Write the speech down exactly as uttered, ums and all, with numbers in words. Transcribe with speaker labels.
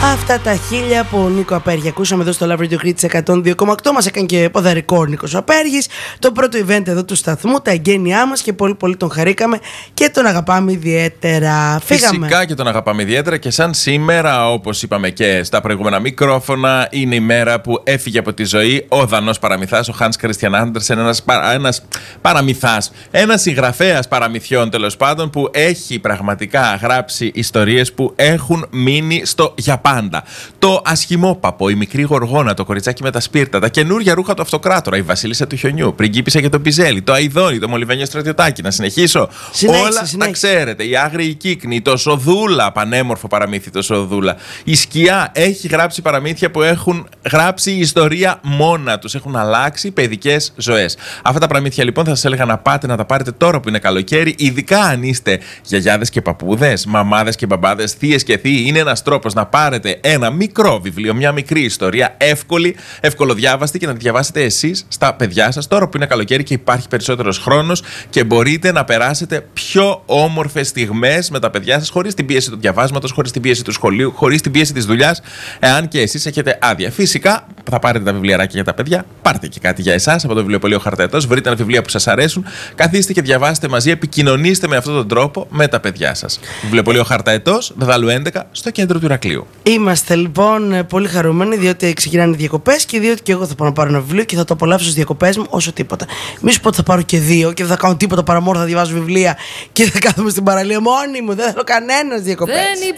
Speaker 1: Αυτά τα χίλια που ο Νίκο Απέργη ακούσαμε εδώ στο Love Radio Crete εκατόν δύο κόμμα οκτώ. Μας έκανε και ποδαρικό ο Νίκος Απέργης. Το πρώτο event εδώ του σταθμού, τα εγγένειά μας, και πολύ πολύ τον χαρήκαμε και τον αγαπάμε ιδιαίτερα. Φύγαμε.
Speaker 2: Φυσικά και τον αγαπάμε ιδιαίτερα, και σαν σήμερα, όπως είπαμε και στα προηγούμενα μικρόφωνα, είναι η μέρα που έφυγε από τη ζωή ο Δανός παραμυθάς, ο Hans Christian Andersen, ένας, παρα, ένας παραμυθάς, ένας συγγραφέας παραμυθιών τέλος πάντων, που έχει πραγματικά γράψει ιστορίες που έχουν μείνει στο για πάντα. Το Ασχημόπαπο, η μικρή Γοργόνα, το κοριτσάκι με τα σπίρτα, τα καινούργια ρούχα του Αυτοκράτορα, η Βασίλισσα του Χιονιού, Πριγκίπισσα και το Πιζέλι, το Αηδόνι, το Μολυβένιο Στρατιωτάκι. Να συνεχίσω.
Speaker 1: Συνέχισε,
Speaker 2: Όλα
Speaker 1: συνέχισε.
Speaker 2: τα ξέρετε. Η Άγριη Κύκνη, το Σοδούλα, πανέμορφο παραμύθι το Σοδούλα. Η Σκιά έχει γράψει παραμύθια που έχουν γράψει ιστορία μόνα τους. Έχουν αλλάξει παιδικές ζωές. Αυτά τα παραμύθια λοιπόν θα σας έλεγα να πάτε να τα πάρετε τώρα που είναι καλοκαίρι, ειδικά αν είστε γιαγιάδες και παππούδες, μαμάδες και μπαμπάδες, θείες και θείοι. Είναι ένας τρόπος να πάρετε ένα μικρό βιβλίο, μια μικρή ιστορία, εύκολη, ευκολοδιάβαστη, και να τη διαβάσετε εσείς στα παιδιά σας τώρα που είναι καλοκαίρι και υπάρχει περισσότερος χρόνος και μπορείτε να περάσετε πιο όμορφες στιγμές με τα παιδιά σας, χωρίς την πίεση του διαβάσματος, χωρίς την πίεση του σχολείου, χωρίς την πίεση της δουλειάς, εάν και εσείς έχετε άδεια. Φυσικά θα πάρετε τα βιβλιαράκια για τα παιδιά, πάρτε και κάτι για εσάς από το βιβλιοπωλείο Χαρταετός, βρείτε ένα βιβλία που σας αρέσουν, καθίστε και διαβάστε μαζί, επικοινωνήστε με αυτόν τον τρόπο με τα παιδιά σας. Βιβλιοπωλείο Χαρταετός, Δεδάλου έντεκα, στο κέντρο του Ηρακλείου.
Speaker 1: Είμαστε λοιπόν πολύ χαρούμενοι, διότι ξεκινάνε οι διακοπές και διότι και εγώ θα πάω να πάρω ένα βιβλίο και θα το απολαύσω στις διακοπές μου όσο τίποτα. Μη σου πω ότι θα πάρω και δύο και δεν θα κάνω τίποτα παρά μόνο θα διαβάζω βιβλία και θα κάθομαι στην παραλία μόνη μου. Δεν θέλω κανένας διακοπές.